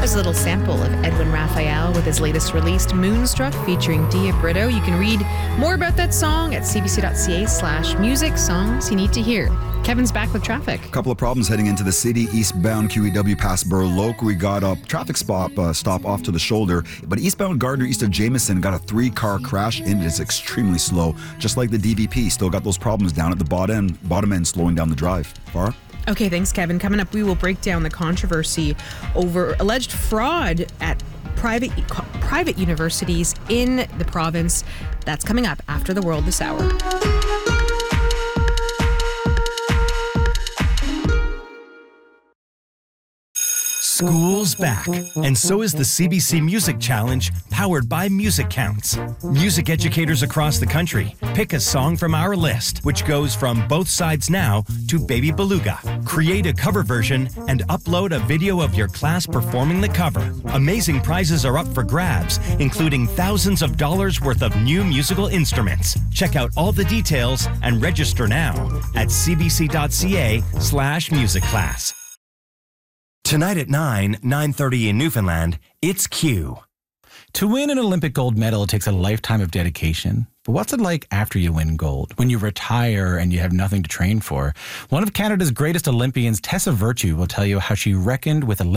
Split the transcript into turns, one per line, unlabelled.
was a little sample of Edwin Raphael with his latest release, Moonstruck, featuring Dia Brito. You can read more about that song at cbc.ca/music, songs you need to hear. Kevin's back with traffic.
A couple of problems heading into the city. Eastbound QEW past Burloak, we got a traffic stop off to the shoulder. But eastbound Gardner, east of Jameson, got a 3-car crash and it's extremely slow. Just like the DVP, still got those problems down at the bottom end, slowing down the drive. Farah?
Okay, thanks, Kevin. Coming up, we will break down the controversy over alleged fraud at private universities in the province. That's coming up after the world this hour.
School's back, and so is the CBC Music Challenge, powered by Music Counts. Music educators across the country pick a song from our list, which goes from Both Sides Now to Baby Beluga. Create a cover version and upload a video of your class performing the cover. Amazing prizes are up for grabs, including thousands of dollars worth of new musical instruments. Check out all the details and register now at cbc.ca/musicclass. Tonight at 9:30 in Newfoundland, it's Q.
To win an Olympic gold medal, it takes a lifetime of dedication. But what's it like after you win gold, when you retire and you have nothing to train for? One of Canada's greatest Olympians, Tessa Virtue, will tell you how she reckoned with